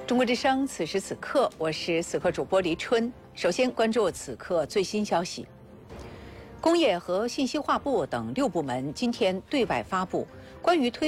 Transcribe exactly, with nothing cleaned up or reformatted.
中国之声，此时此刻，我是此刻主播黎春。首先关注此刻最新消息。工业和信息化部等六部门今天对外发布关于推